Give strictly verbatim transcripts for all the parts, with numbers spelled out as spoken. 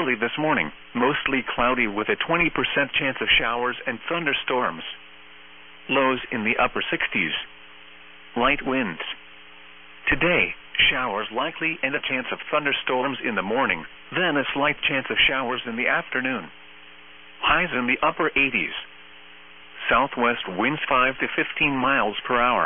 Early this morning, mostly cloudy with a twenty percent chance of showers and thunderstorms. Lows in the upper sixties. Light winds. Today, showers likely and a chance of thunderstorms in the morning, then a slight chance of showers in the afternoon. Highs in the upper eighties. Southwest winds five to fifteen miles per hour.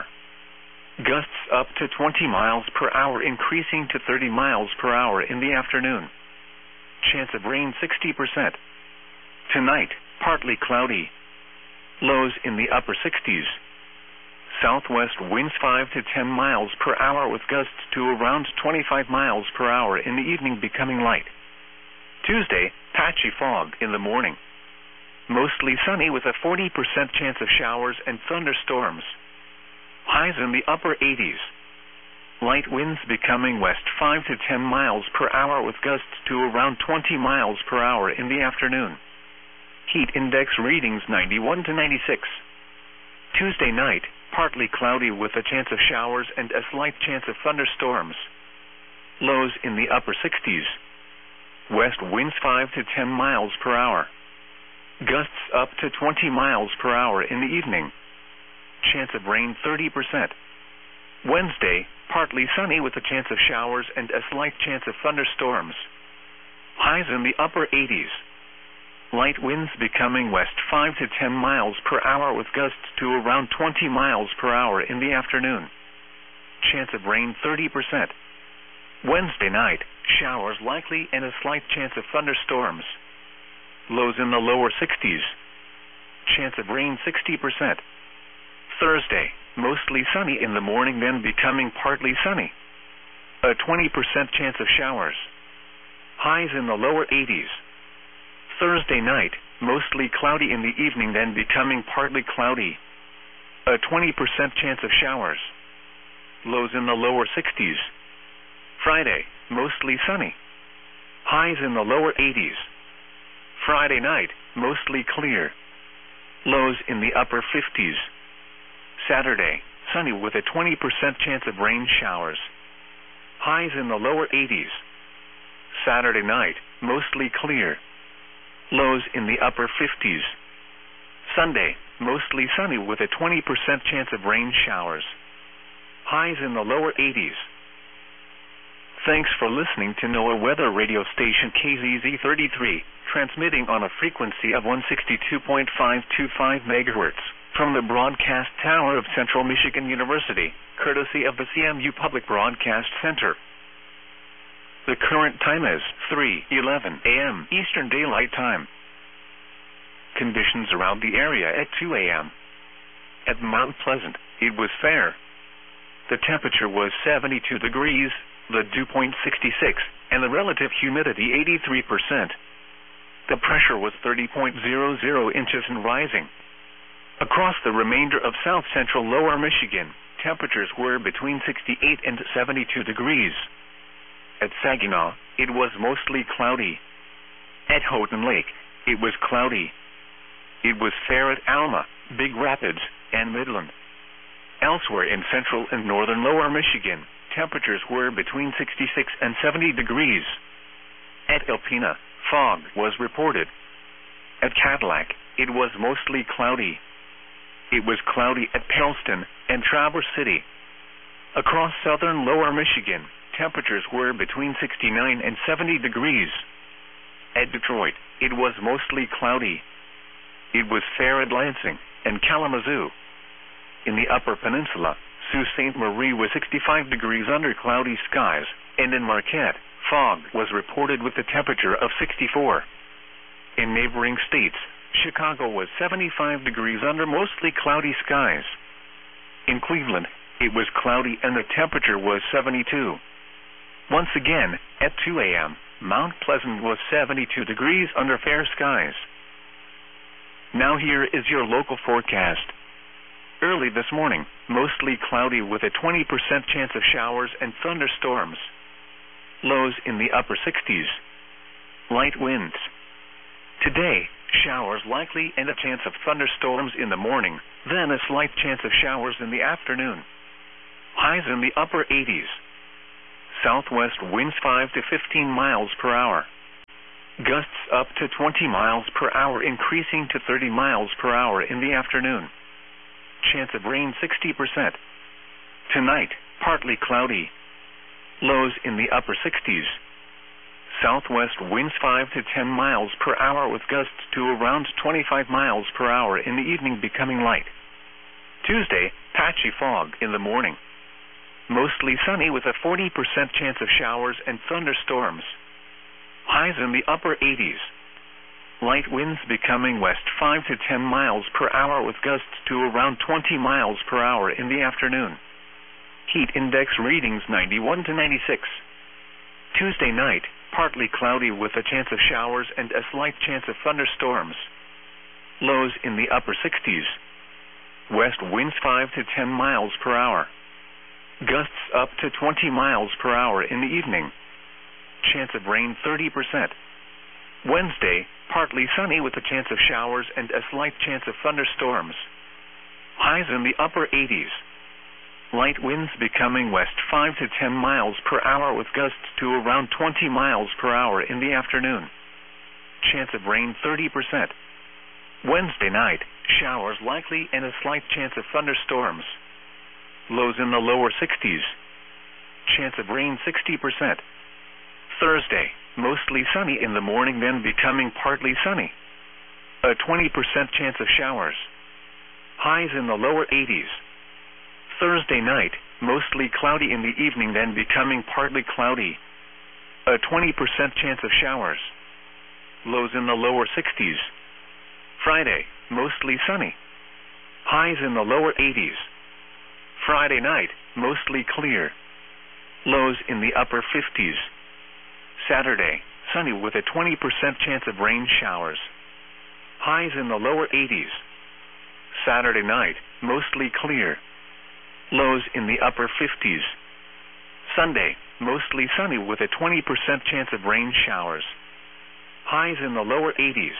Gusts up to twenty miles per hour, increasing to thirty miles per hour in the afternoon. Chance of rain sixty percent. Tonight, partly cloudy. Lows in the upper sixties. Southwest winds five to ten miles per hour with gusts to around twenty-five miles per hour in the evening, becoming light. Tuesday, patchy fog in the morning. Mostly sunny with a forty percent chance of showers and thunderstorms. Highs in the upper eighties. Light winds becoming west five to ten miles per hour with gusts to around twenty miles per hour in the afternoon. Heat index readings ninety-one to ninety-six. Tuesday night, partly cloudy with a chance of showers and a slight chance of thunderstorms. Lows in the upper sixties. West winds five to ten miles per hour. Gusts up to twenty miles per hour in the evening. Chance of rain thirty percent. Wednesday, partly sunny with a chance of showers and a slight chance of thunderstorms. Highs in the upper eighties. Light winds becoming west five to ten miles per hour with gusts to around twenty miles per hour in the afternoon. Chance of rain thirty percent. Wednesday night, showers likely and a slight chance of thunderstorms. Lows in the lower sixties. Chance of rain sixty percent. Thursday, mostly sunny in the morning, then becoming partly sunny. A twenty percent chance of showers. Highs in the lower eighties. Thursday night, mostly cloudy in the evening, then becoming partly cloudy. A twenty percent chance of showers. Lows in the lower sixties. Friday, mostly sunny. Highs in the lower eighties. Friday night, mostly clear. Lows in the upper fifties. Saturday, sunny with a twenty percent chance of rain showers. Highs in the lower eighties. Saturday night, mostly clear. Lows in the upper fifties. Sunday, mostly sunny with a twenty percent chance of rain showers. Highs in the lower eighties. Thanks for listening to NOAA Weather Radio Station K Z Z thirty-three, transmitting on a frequency of one sixty-two point five two five megahertz. From the broadcast tower of Central Michigan University, courtesy of the C M U Public Broadcast Center. The current time is three eleven a m Eastern Daylight Time. Conditions around the area at two a m At Mount Pleasant, it was fair. The temperature was seventy-two degrees, the dew point sixty-six, and the relative humidity eighty-three percent. The pressure was thirty point zero zero inches and rising. Across the remainder of south-central lower Michigan, temperatures were between sixty-eight and seventy-two degrees. At Saginaw, it was mostly cloudy. At Houghton Lake, it was cloudy. It was fair at Alma, Big Rapids, and Midland. Elsewhere in central and northern lower Michigan, temperatures were between sixty-six and seventy degrees. At Alpena, fog was reported. At Cadillac, it was mostly cloudy. It was cloudy at Charleston and Traverse City. Across southern lower Michigan, temperatures were between sixty-nine and seventy degrees. At Detroit, it was mostly cloudy. It was fair at Lansing and Kalamazoo. In the Upper Peninsula, Sault Ste. Marie was sixty-five degrees under cloudy skies, and in Marquette, fog was reported with a temperature of sixty-four. In neighboring states, Chicago was seventy-five degrees under mostly cloudy skies. In Cleveland, it was cloudy and the temperature was seventy-two. Once again, at two a m, Mount Pleasant was seventy-two degrees under fair skies. Now here is your local forecast. Early this morning, mostly cloudy with a twenty percent chance of showers and thunderstorms. Lows in the upper sixties. Light winds. Today, showers likely and a chance of thunderstorms in the morning, then a slight chance of showers in the afternoon. Highs in the upper eighties. Southwest winds five to fifteen miles per hour. Gusts up to twenty miles per hour increasing to thirty miles per hour in the afternoon. Chance of rain sixty percent. Tonight, partly cloudy. Lows in the upper sixties. Southwest winds five to ten miles per hour with gusts to around twenty-five miles per hour in the evening becoming light. Tuesday, patchy fog in the morning. Mostly sunny with a forty percent chance of showers and thunderstorms. Highs in the upper eighties. Light winds becoming west five to ten miles per hour with gusts to around twenty miles per hour in the afternoon. Heat index readings ninety-one to ninety-six. Tuesday night, partly cloudy with a chance of showers and a slight chance of thunderstorms. Lows in the upper sixties. West winds five to ten miles per hour. Gusts up to twenty miles per hour in the evening. Chance of rain thirty percent. Wednesday, partly sunny with a chance of showers and a slight chance of thunderstorms. Highs in the upper eighties. Light winds becoming west five to ten miles per hour with gusts to around twenty miles per hour in the afternoon. Chance of rain thirty percent. Wednesday night, showers likely and a slight chance of thunderstorms. Lows in the lower sixties. Chance of rain sixty percent. Thursday, mostly sunny in the morning then becoming partly sunny. A twenty percent chance of showers. Highs in the lower eighties. Thursday night, mostly cloudy in the evening then becoming partly cloudy. A twenty percent chance of showers. Lows in the lower sixties. Friday, mostly sunny. Highs in the lower eighties. Friday night, mostly clear. Lows in the upper fifties. Saturday, sunny with a twenty percent chance of rain showers. Highs in the lower eighties. Saturday night, mostly clear. Lows in the upper fifties. Sunday, mostly sunny with a twenty percent chance of rain showers. Highs in the lower eighties.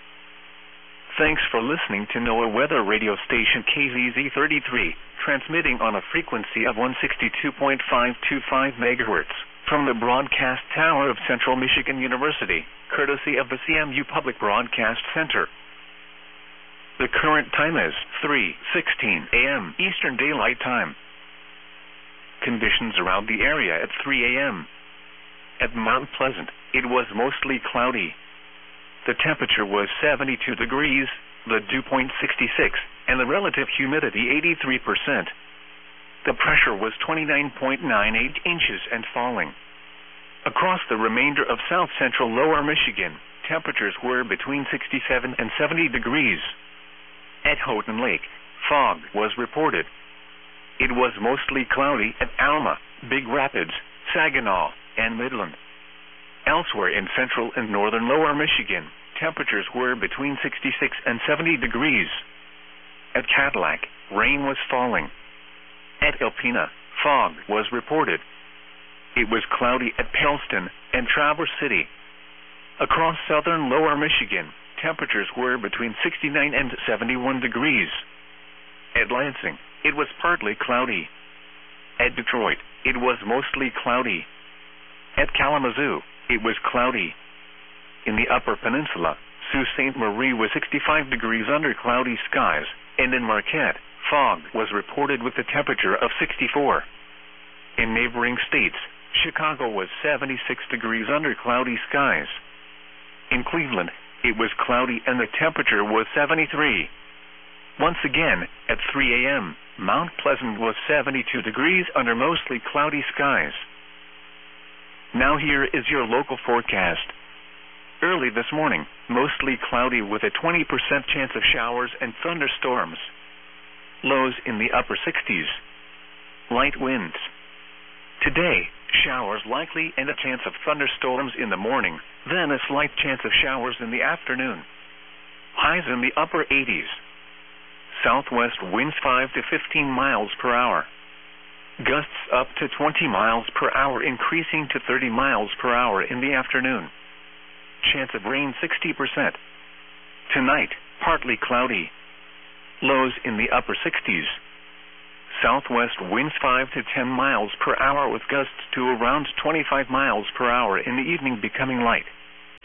Thanks for listening to NOAA Weather Radio Station K Z Z thirty-three, transmitting on a frequency of one sixty-two point five two five megahertz. From the broadcast tower of Central Michigan University, courtesy of the C M U Public Broadcast Center. The current time is three sixteen a m Eastern Daylight Time. Conditions around the area at three a m At Mount Pleasant, it was mostly cloudy. The temperature was seventy-two degrees, the dew point sixty-six, and the relative humidity eighty-three percent. The pressure was twenty-nine point nine eight inches and falling. Across the remainder of south-central lower Michigan, temperatures were between sixty-seven and seventy degrees. At Houghton Lake, fog was reported. It was mostly cloudy at Alma, Big Rapids, Saginaw, and Midland. Elsewhere in central and northern lower Michigan, temperatures were between sixty-six and seventy degrees. At Cadillac, rain was falling. At Alpena, fog was reported. It was cloudy at Pellston and Traverse City. Across southern lower Michigan, temperatures were between sixty-nine and seventy-one degrees. At Lansing, it was partly cloudy. At Detroit, it was mostly cloudy. At Kalamazoo, it was cloudy. In the Upper Peninsula, Sault Ste. Marie was sixty-five degrees under cloudy skies, and in Marquette, fog was reported with a temperature of sixty-four. In neighboring states, Chicago was seventy-six degrees under cloudy skies. In Cleveland, it was cloudy and the temperature was seventy-three. Once again, at three a m, Mount Pleasant was seventy-two degrees under mostly cloudy skies. Now here is your local forecast. Early this morning, mostly cloudy with a twenty percent chance of showers and thunderstorms. Lows in the upper sixties. Light winds. Today, showers likely and a chance of thunderstorms in the morning, then a slight chance of showers in the afternoon. Highs in the upper eighties. Southwest winds five to fifteen miles per hour. Gusts up to twenty miles per hour increasing to thirty miles per hour in the afternoon. Chance of rain sixty percent. Tonight, partly cloudy. Lows in the upper sixties. Southwest winds five to ten miles per hour with gusts to around twenty-five miles per hour in the evening becoming light.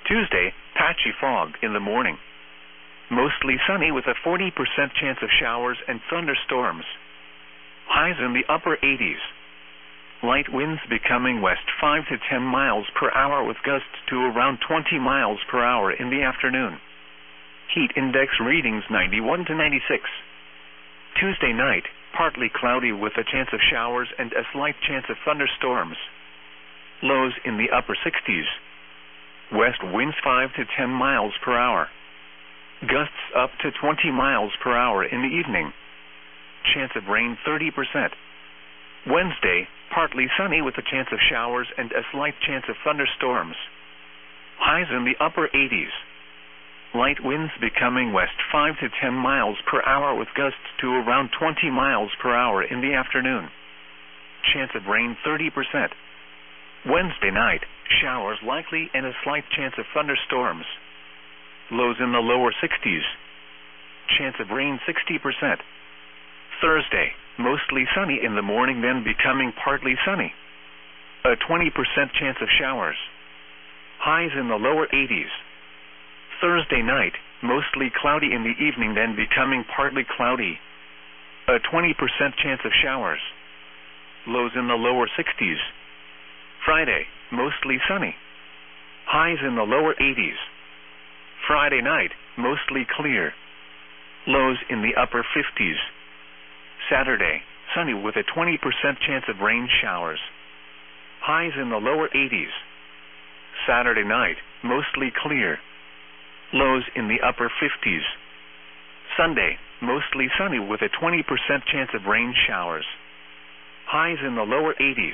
Tuesday, patchy fog in the morning. Mostly sunny with a forty percent chance of showers and thunderstorms. Highs in the upper eighties. Light winds becoming west five to ten miles per hour with gusts to around twenty miles per hour in the afternoon. Heat index readings ninety-one to ninety-six. Tuesday night, partly cloudy with a chance of showers and a slight chance of thunderstorms. Lows in the upper sixties. West winds five to ten miles per hour. Gusts up to twenty miles per hour in the evening. Chance of rain thirty percent. Wednesday, partly sunny with a chance of showers and a slight chance of thunderstorms. Highs in the upper eighties. Light winds becoming west five to ten miles per hour with gusts to around twenty miles per hour in the afternoon. Chance of rain thirty percent. Wednesday night, showers likely and a slight chance of thunderstorms. Lows in the lower sixties. Chance of rain sixty percent. Thursday, mostly sunny in the morning then becoming partly sunny. A twenty percent chance of showers. Highs in the lower eighties. Thursday night, mostly cloudy in the evening then becoming partly cloudy. A twenty percent chance of showers. Lows in the lower sixties. Friday, mostly sunny. Highs in the lower eighties. Friday night, mostly clear. Lows in the upper fifties. Saturday, sunny with a twenty percent chance of rain showers. Highs in the lower eighties. Saturday night, mostly clear. Lows in the upper fifties. Sunday, mostly sunny with a twenty percent chance of rain showers. Highs in the lower eighties.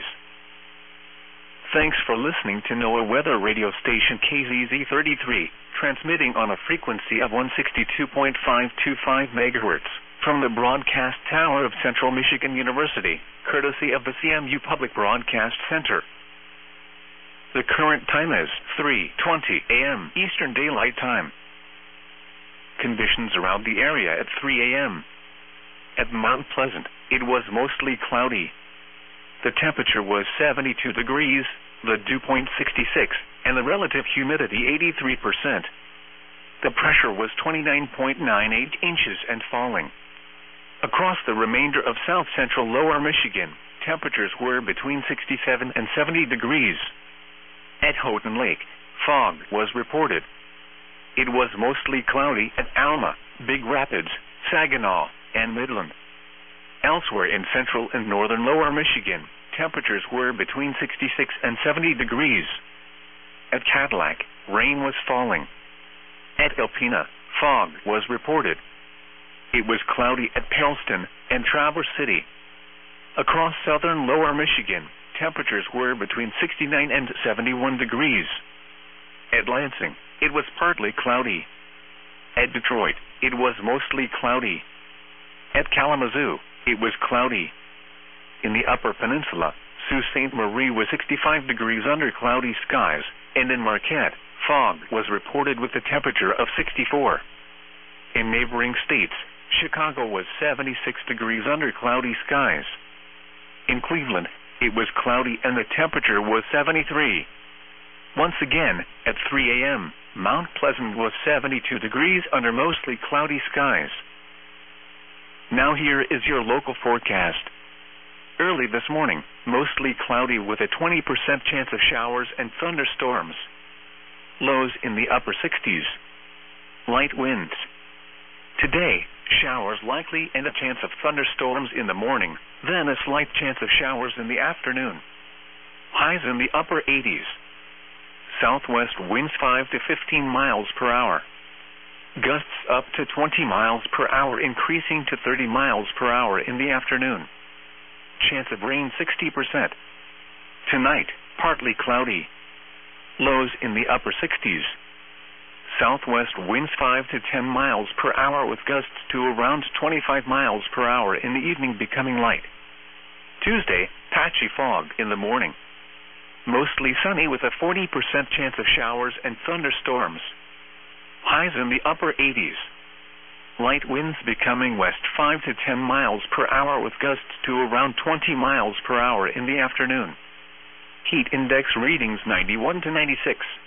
Thanks for listening to NOAA Weather Radio Station K Z Z thirty-three, transmitting on a frequency of one sixty-two point five two five megahertz from the broadcast tower of Central Michigan University, courtesy of the C M U Public Broadcast Center. The current time is three twenty a m Eastern Daylight Time. Conditions around the area at three a m At Mount Pleasant, it was mostly cloudy. The temperature was seventy-two degrees, the dew point sixty-six, and the relative humidity eighty-three percent. The pressure was twenty-nine point nine eight inches and falling. Across the remainder of south-central lower Michigan, temperatures were between sixty-seven and seventy degrees. At Houghton Lake, fog was reported. It was mostly cloudy at Alma, Big Rapids, Saginaw, and Midland. Elsewhere in central and northern lower Michigan, temperatures were between sixty-six and seventy degrees. At Cadillac, rain was falling. At Alpena, fog was reported. It was cloudy at Peralston and Traverse City. Across southern lower Michigan, temperatures were between sixty-nine and seventy-one degrees. At Lansing, it was partly cloudy. At Detroit, it was mostly cloudy. At Kalamazoo, it was cloudy. In the Upper Peninsula, Sault Ste. Marie was sixty-five degrees under cloudy skies, and in Marquette, fog was reported with a temperature of sixty-four. In neighboring states, Chicago was seventy-six degrees under cloudy skies. In Cleveland, it was cloudy and the temperature was seventy-three. Once again, at three a m, Mount Pleasant was seventy-two degrees under mostly cloudy skies. Now here is your local forecast. Early this morning, mostly cloudy with a twenty percent chance of showers and thunderstorms. Lows in the upper sixties. Light winds. Today, showers likely and a chance of thunderstorms in the morning, then a slight chance of showers in the afternoon. Highs in the upper eighties. Southwest winds five to fifteen miles per hour. Gusts up to twenty miles per hour increasing to thirty miles per hour in the afternoon. Chance of rain sixty percent. Tonight, partly cloudy. Lows in the upper sixties. Southwest winds five to ten miles per hour with gusts to around twenty-five miles per hour in the evening becoming light. Tuesday, patchy fog in the morning. Mostly sunny with a forty percent chance of showers and thunderstorms. Highs in the upper eighties. Light winds becoming west five to ten miles per hour with gusts to around twenty miles per hour in the afternoon. Heat index readings ninety-one to ninety-six.